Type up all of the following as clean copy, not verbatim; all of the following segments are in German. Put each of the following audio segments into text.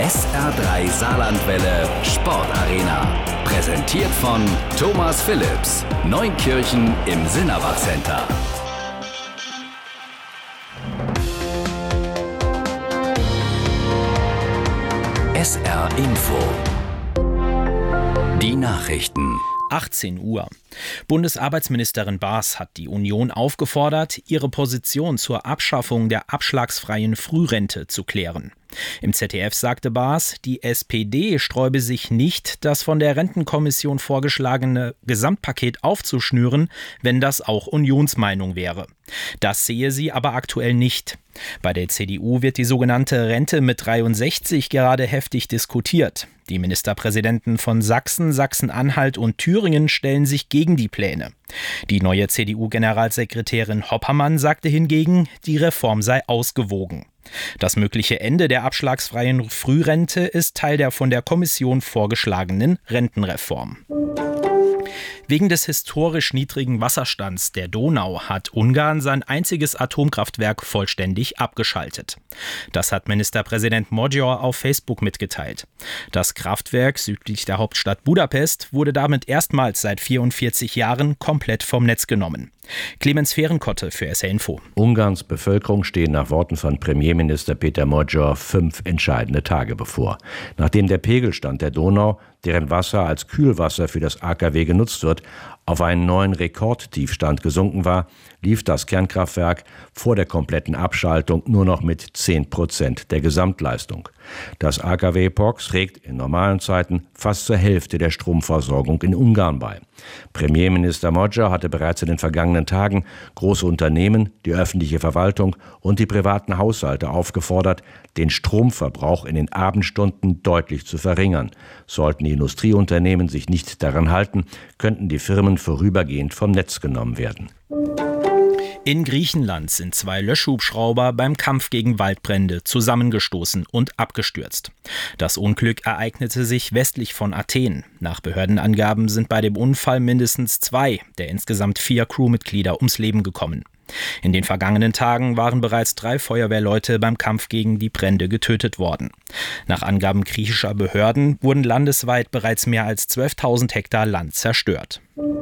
SR3 Saarlandwelle Sportarena. Präsentiert von Thomas Phillips, Neunkirchen im Sinnabach Center. SR Info. Die Nachrichten. 18 Uhr. Bundesarbeitsministerin Baas hat die Union aufgefordert, ihre Position zur Abschaffung der abschlagsfreien Frührente zu klären. Im ZDF sagte Baas, die SPD sträube sich nicht, das von der Rentenkommission vorgeschlagene Gesamtpaket aufzuschnüren, wenn das auch Unionsmeinung wäre. Das sehe sie aber aktuell nicht. Bei der CDU wird die sogenannte Rente mit 63 gerade heftig diskutiert. Die Ministerpräsidenten von Sachsen, Sachsen-Anhalt und Thüringen stellen sich gegen die Pläne. Die neue CDU-Generalsekretärin Hoppermann sagte hingegen, die Reform sei ausgewogen. Das mögliche Ende der abschlagsfreien Frührente ist Teil der von der Kommission vorgeschlagenen Rentenreform. Wegen des historisch niedrigen Wasserstands der Donau hat Ungarn sein einziges Atomkraftwerk vollständig abgeschaltet. Das hat Ministerpräsident Magyar auf Facebook mitgeteilt. Das Kraftwerk südlich der Hauptstadt Budapest wurde damit erstmals seit 44 Jahren komplett vom Netz genommen. Clemens Fehrenkotte für SR Info. Ungarns Bevölkerung stehen nach Worten von Premierminister Péter Magyar 5 entscheidende Tage bevor. Nachdem der Pegelstand der Donau, deren Wasser als Kühlwasser für das AKW genutzt wird, auf einen neuen Rekordtiefstand gesunken war, lief das Kernkraftwerk vor der kompletten Abschaltung nur noch mit 10% der Gesamtleistung. Das AKW POX trägt in normalen Zeiten fast zur Hälfte der Stromversorgung in Ungarn bei. Premierminister Magyar hatte bereits in den vergangenen Tagen große Unternehmen, die öffentliche Verwaltung und die privaten Haushalte aufgefordert, den Stromverbrauch in den Abendstunden deutlich zu verringern. Sollten die Industrieunternehmen sich nicht daran halten, könnten die Firmen vorübergehend vom Netz genommen werden. In Griechenland sind 2 Löschhubschrauber beim Kampf gegen Waldbrände zusammengestoßen und abgestürzt. Das Unglück ereignete sich westlich von Athen. Nach Behördenangaben sind bei dem Unfall mindestens 2 der insgesamt 4 Crewmitglieder ums Leben gekommen. In den vergangenen Tagen waren bereits 3 Feuerwehrleute beim Kampf gegen die Brände getötet worden. Nach Angaben griechischer Behörden wurden landesweit bereits mehr als 12.000 Hektar Land zerstört.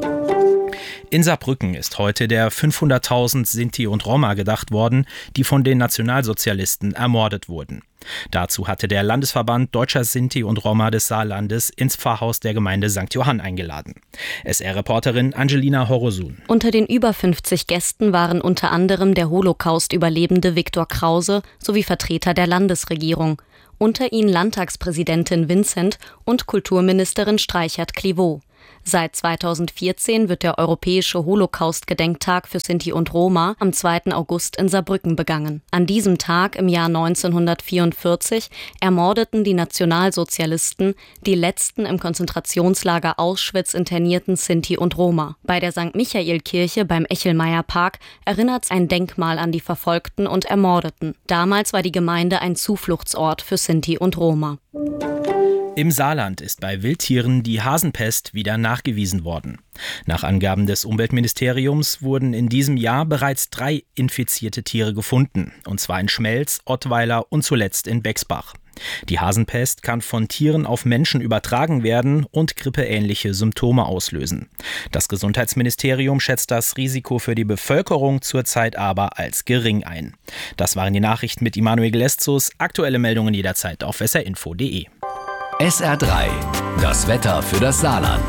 In Saarbrücken ist heute der 500.000 Sinti und Roma gedacht worden, die von den Nationalsozialisten ermordet wurden. Dazu hatte der Landesverband Deutscher Sinti und Roma des Saarlandes ins Pfarrhaus der Gemeinde St. Johann eingeladen. SR-Reporterin Angelina Horosun. Unter den über 50 Gästen waren unter anderem der Holocaust-Überlebende Viktor Krause sowie Vertreter der Landesregierung. Unter ihnen Landtagspräsidentin Vincent und Kulturministerin Streichert-Clivaux. Seit 2014 wird der Europäische Holocaust-Gedenktag für Sinti und Roma am 2. August in Saarbrücken begangen. An diesem Tag im Jahr 1944 ermordeten die Nationalsozialisten die letzten im Konzentrationslager Auschwitz internierten Sinti und Roma. Bei der St. Michael-Kirche beim Echelmeyer-Park erinnert ein Denkmal an die Verfolgten und Ermordeten. Damals war die Gemeinde ein Zufluchtsort für Sinti und Roma. Im Saarland ist bei Wildtieren die Hasenpest wieder nachgewiesen worden. Nach Angaben des Umweltministeriums wurden in diesem Jahr bereits 3 infizierte Tiere gefunden, und zwar in Schmelz, Ottweiler und zuletzt in Bexbach. Die Hasenpest kann von Tieren auf Menschen übertragen werden und grippeähnliche Symptome auslösen. Das Gesundheitsministerium schätzt das Risiko für die Bevölkerung zurzeit aber als gering ein. Das waren die Nachrichten mit Immanuel Gleszus. Aktuelle Meldungen jederzeit auf srinfo.de. SR3, das Wetter für das Saarland.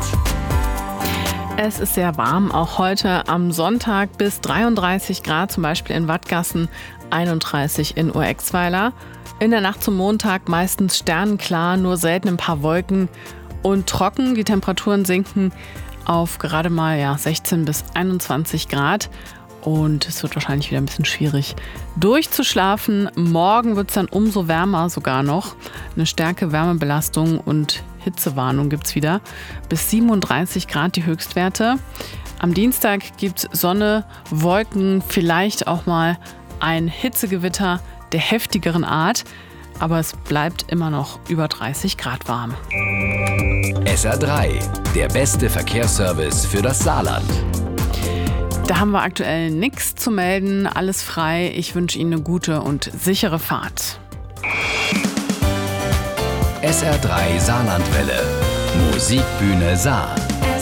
Es ist sehr warm, auch heute am Sonntag bis 33 Grad, zum Beispiel in Wattgassen, 31 in Urexweiler. In der Nacht zum Montag meistens sternenklar, nur selten ein paar Wolken und trocken. Die Temperaturen sinken auf gerade mal 16 bis 21 Grad. Und es wird wahrscheinlich wieder ein bisschen schwierig durchzuschlafen. Morgen wird es dann umso wärmer sogar noch. Eine starke Wärmebelastung und Hitzewarnung gibt es wieder. Bis 37 Grad die Höchstwerte. Am Dienstag gibt es Sonne, Wolken, vielleicht auch mal ein Hitzegewitter der heftigeren Art. Aber es bleibt immer noch über 30 Grad warm. SR3, der beste Verkehrsservice für das Saarland. Da haben wir aktuell nichts zu melden, alles frei. Ich wünsche Ihnen eine gute und sichere Fahrt. SR3 Saarlandwelle. Musikbühne Saar.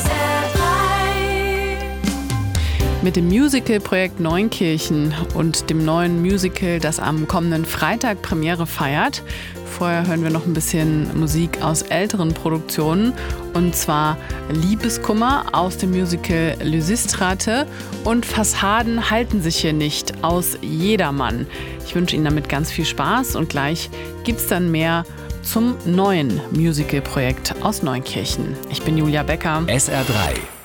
Mit dem Musical-Projekt Neunkirchen und dem neuen Musical, das am kommenden Freitag Premiere feiert. Vorher hören wir noch ein bisschen Musik aus älteren Produktionen, und zwar Liebeskummer aus dem Musical Lysistrate und Fassaden halten sich hier nicht aus Jedermann. Ich wünsche Ihnen damit ganz viel Spaß und gleich gibt's dann mehr zum neuen Musical-Projekt aus Neunkirchen. Ich bin Julia Becker. SR3